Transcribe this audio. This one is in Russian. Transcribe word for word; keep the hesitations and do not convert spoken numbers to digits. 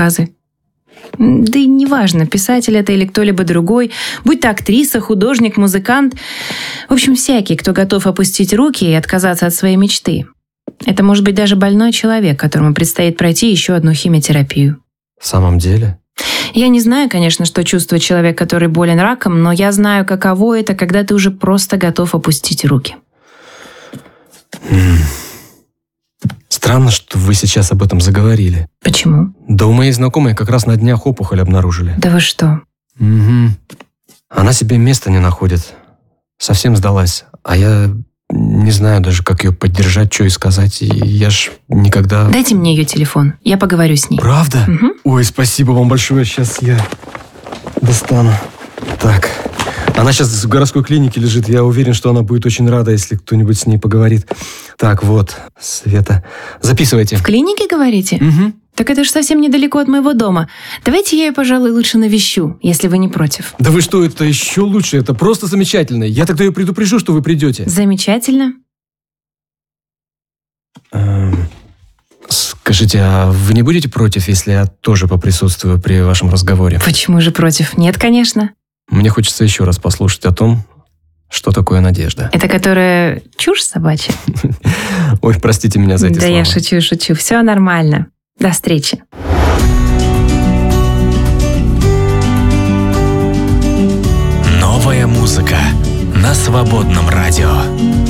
заказы. Да и неважно, писатель это или кто-либо другой, будь то актриса, художник, музыкант. В общем, всякий, кто готов опустить руки и отказаться от своей мечты. Это может быть даже больной человек, которому предстоит пройти еще одну химиотерапию. В самом деле? Я не знаю, конечно, что чувствует человек, который болен раком, но я знаю, каково это, когда ты уже просто готов опустить руки. Странно, что вы сейчас об этом заговорили. Почему? Да у моей знакомой как раз на днях опухоль обнаружили. Да вы что? Угу. Она себе места не находит. Совсем сдалась. А я не знаю даже, как ее поддержать, что ей сказать. И я ж никогда... Дайте мне ее телефон, я поговорю с ней. Правда? Угу. Ой, спасибо вам большое. Сейчас я достану. Так. Она сейчас в городской клинике лежит. Я уверен, что она будет очень рада, если кто-нибудь с ней поговорит. Так, вот, Света. Записывайте. В клинике, говорите? Угу. Так это же совсем недалеко от моего дома. Давайте я ее, пожалуй, лучше навещу, если вы не против. Да вы что, это еще лучше. Это просто замечательно. Я тогда ее предупрежу, что вы придете. Замечательно. Эм, скажите, а вы не будете против, если я тоже поприсутствую при вашем разговоре? Почему же против? Нет, конечно. Мне хочется еще раз послушать о том, что такое надежда. Это которая чушь собачья? Ой, простите меня за эти да слова. Да я шучу, шучу. Все нормально. До встречи. Новая музыка на Свободном радио.